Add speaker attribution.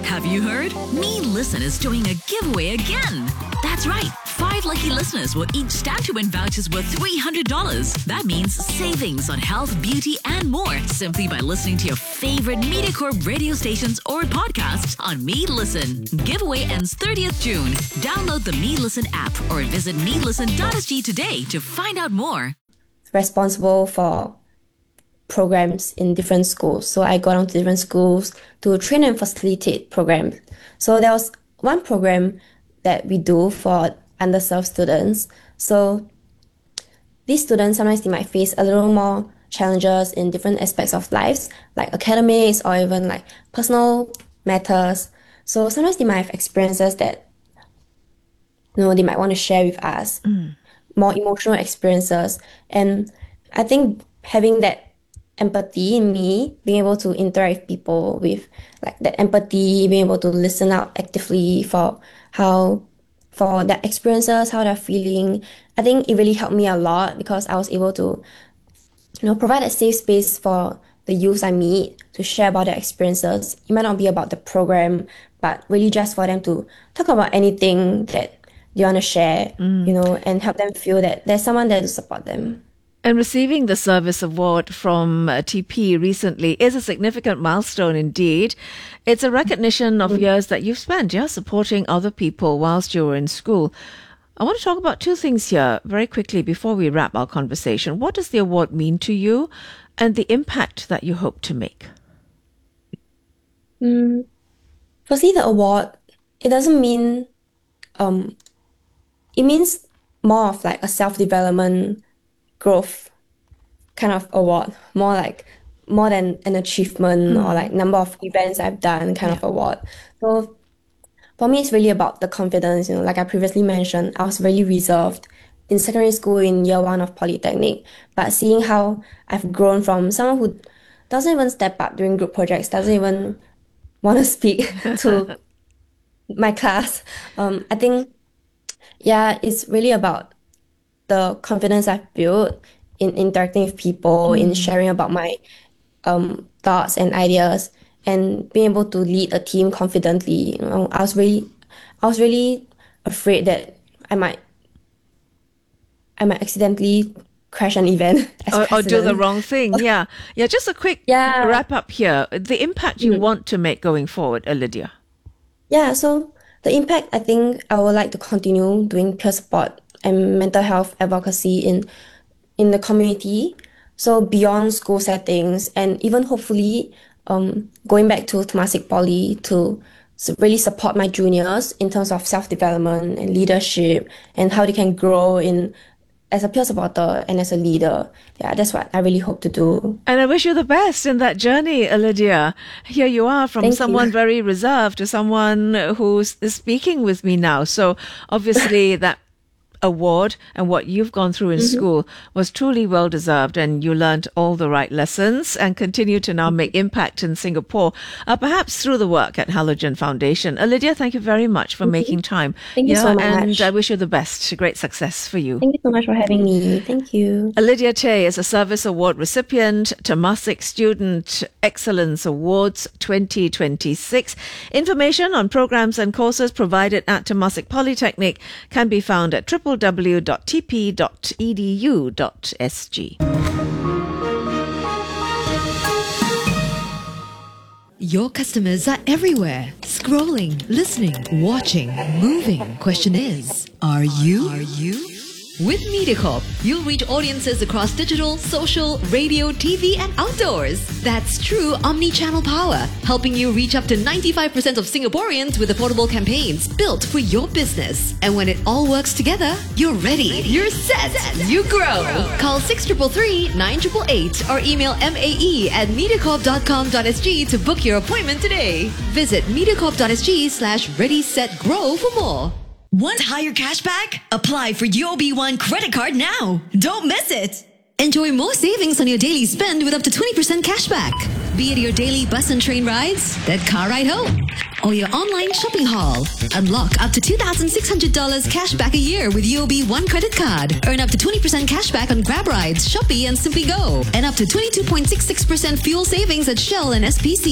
Speaker 1: Have you heard? Me Listen is doing a giveaway again. That's right. 5 lucky listeners will each stand to win vouchers worth $300. That means savings on health, beauty, and more simply by listening to your favorite MediaCorp radio stations or podcasts on Me Listen. Giveaway ends 30th June. Download the Me Listen app or visit melisten.sg today to find out more.
Speaker 2: Responsible for programs in different schools. So I got onto different schools to train and facilitate programs. So there was one program that we do for underserved students. So these students, sometimes they might face a little more challenges in different aspects of lives, like academics or even like personal matters. So sometimes they might have experiences that, they might want to share with us, more emotional experiences. And I think having that empathy in me, being able to interact with people with like that empathy, being able to listen out actively for their experiences, how they're feeling. I think it really helped me a lot because I was able to, provide a safe space for the youth I meet to share about their experiences. It might not be about the program, but really just for them to talk about anything that they want to share, and help them feel that there's someone there to support them.
Speaker 3: And receiving the Service Award from TP recently is a significant milestone indeed. It's a recognition of years that you've spent, supporting other people whilst you were in school. I want to talk about 2 things here very quickly before we wrap our conversation. What does the award mean to you and the impact that you hope to make?
Speaker 2: Firstly, the award, it doesn't mean, it means more of like a self-development growth kind of award, more than an achievement or like number of events I've done kind of award. So for me, it's really about the confidence. Like I previously mentioned, I was really reserved in secondary school in year 1 of polytechnic, but seeing how I've grown from someone who doesn't even step up during group projects, doesn't even want to speak to my class. I think, it's really about the confidence I've built in interacting with people, in sharing about my thoughts and ideas, and being able to lead a team confidently. I was really afraid that I might accidentally crash an event
Speaker 3: or do the wrong thing. Yeah. Just a quick wrap up here. The impact you want to make going forward, Lydia.
Speaker 2: So the impact, I think I would like to continue doing peer support and mental health advocacy in the community. So beyond school settings, and even hopefully going back to Temasek Poly to really support my juniors in terms of self-development and leadership and how they can grow as a peer supporter and as a leader. That's what I really hope to do.
Speaker 3: And I wish you the best in that journey, Lydia. Here you are, from someone very reserved to someone who's speaking with me now. So obviously that award and what you've gone through in school was truly well deserved, and you learned all the right lessons and continue to now make impact in Singapore, perhaps through the work at Halogen Foundation. Lydia, thank you very much for making time.
Speaker 2: Thank you so much.
Speaker 3: And I wish you the best. Great success for you.
Speaker 2: Thank you so much for having me. Thank you.
Speaker 3: Lydia Tay is a Service Award recipient, Temasek Student Excellence Awards 2026. Information on programs and courses provided at Temasek Polytechnic can be found at www.tp.edu.sg.
Speaker 4: Your customers are everywhere. Scrolling, listening, watching, moving. Question is, are you? With MediaCorp, you'll reach audiences across digital, social, radio, TV, and outdoors. That's true omni-channel power, helping you reach up to 95% of Singaporeans with affordable campaigns built for your business. And when it all works together, you're ready. You're set. You grow. Call 6333-9888 or email mae@mediacorp.com.sg to book your appointment today. Visit mediacorp.sg/ready-set-grow for more.
Speaker 5: Want higher cashback? Apply for UOB One credit card now. Don't miss it.
Speaker 4: Enjoy more savings on your daily spend with up to 20% cashback. Be it your daily bus and train rides, that car ride home, or your online shopping haul. Unlock up to $2,600 cashback a year with UOB One credit card. Earn up to 20% cashback on Grab rides, Shopee, and Simply Go. And up to 22.66% fuel savings at Shell and SPC.